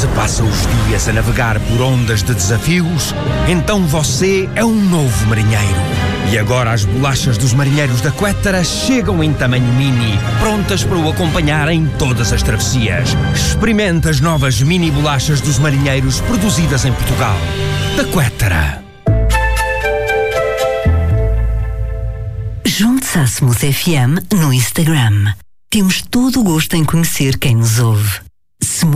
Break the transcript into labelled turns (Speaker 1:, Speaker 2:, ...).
Speaker 1: Se passa os dias a navegar por ondas de desafios, então você é um novo marinheiro. E agora as bolachas dos marinheiros da Quettara chegam em tamanho mini, prontas para o acompanhar em todas as travessias. Experimente as novas mini bolachas dos marinheiros produzidas em Portugal. Da Quettara.
Speaker 2: Junte-se à Smooth FM no Instagram. Temos todo o gosto em conhecer quem nos ouve.